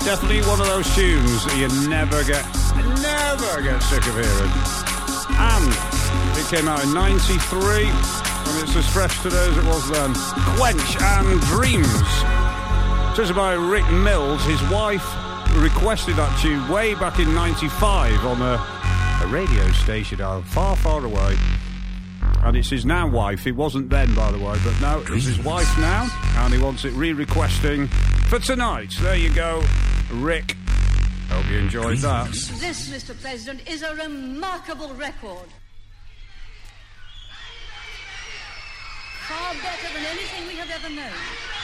Definitely one of those tunes that you never get sick of hearing. And it came out in 93, and it's as fresh today as it was then. Quench and Dreams. This is by Rick Mills. His wife requested that tune way back in 95 on a radio station far, far away. And it's his now wife. It wasn't then, by the way, but no, it's his wife now, and he wants it re-requesting for tonight. There you go, Rick. Hope you enjoyed that. This, Mr. President, is a remarkable record. Far better than anything we have ever known.